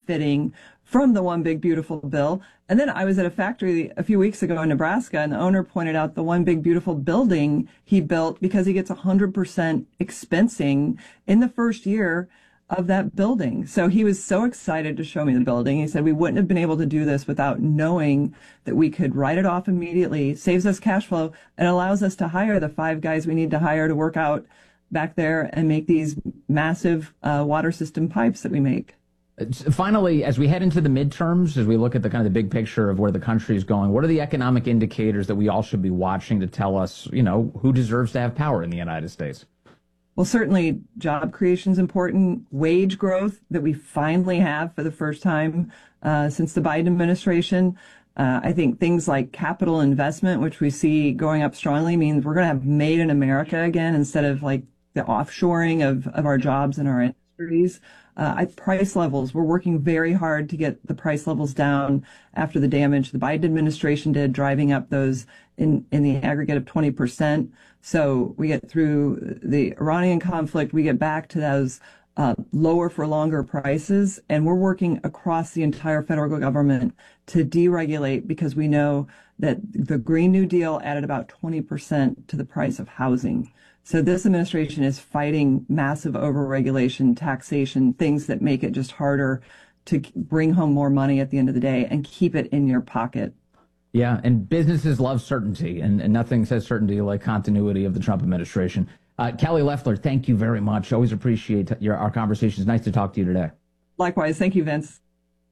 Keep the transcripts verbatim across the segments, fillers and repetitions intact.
benefiting from the One Big Beautiful Bill. And then I was at a factory a few weeks ago in Nebraska, and the owner pointed out the One Big Beautiful building he built because he gets one hundred percent expensing in the first year of that building. So he was so excited to show me the building. He said we wouldn't have been able to do this without knowing that we could write it off immediately, saves us cash flow, and allows us to hire the five guys we need to hire to work out back there and make these massive uh, water system pipes that we make. Finally, as we head into the midterms, as we look at the kind of the big picture of where the country is going, what are the economic indicators that we all should be watching to tell us, you know, who deserves to have power in the United States? Well, certainly job creation is important. Wage growth that we finally have for the first time uh, since the Biden administration. Uh, I think things like capital investment, which we see going up strongly, means we're going to have made in America again instead of like the offshoring of, of our jobs and our industries. Uh, I, price levels, we're working very hard to get the price levels down after the damage the Biden administration did, driving up those in, in the aggregate of twenty percent. So we get through the Iranian conflict, we get back to those uh, lower for longer prices, and we're working across the entire federal government to deregulate because we know that the Green New Deal added about twenty percent to the price of housing. So this administration is fighting massive overregulation, taxation, things that make it just harder to bring home more money at the end of the day and keep it in your pocket. Yeah, and businesses love certainty, and, and nothing says certainty like continuity of the Trump administration. Uh, Kelly Loeffler, thank you very much. Always appreciate your our conversations. Nice to talk to you today. Likewise. Thank you, Vince.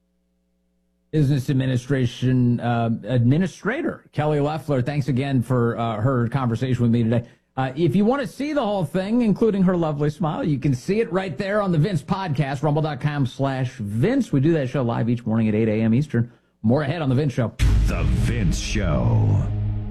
Business Administration uh, Administrator Kelly Loeffler, thanks again for uh, her conversation with me today. Uh, if you want to see the whole thing, including her lovely smile, you can see it right there on the Vince podcast, rumble.com slash Vince. We do that show live each morning at eight a.m. Eastern. More ahead on The Vince Show. The Vince Show.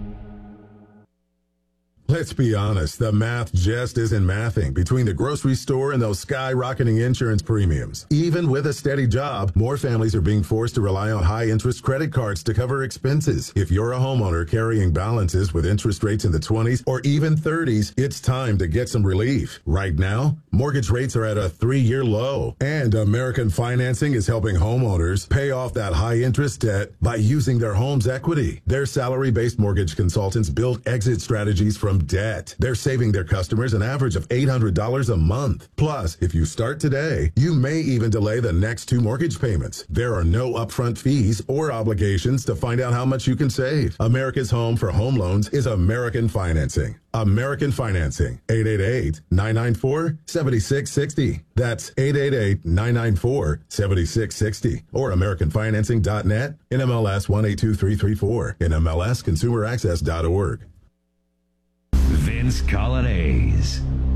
Let's be honest, the math just isn't mathing between the grocery store and those skyrocketing insurance premiums. Even with a steady job, more families are being forced to rely on high-interest credit cards to cover expenses. If you're a homeowner carrying balances with interest rates in the twenties or even thirties, it's time to get some relief. Right now, mortgage rates are at a three-year low, and American Financing is helping homeowners pay off that high-interest debt by using their home's equity. Their salary-based mortgage consultants build exit strategies from debt. They're saving their customers an average of eight hundred dollars a month. Plus, if you start today, you may even delay the next two mortgage payments. There are no upfront fees or obligations to find out how much you can save. America's home for home loans is American Financing. American Financing, eight eight eight, nine nine four, seven six six zero. That's eight eight eight, nine nine four, seven six six zero. Or American Financing dot net, N M L S one eight two three three four, N M L S consumer access dot org. Vince Colonnese.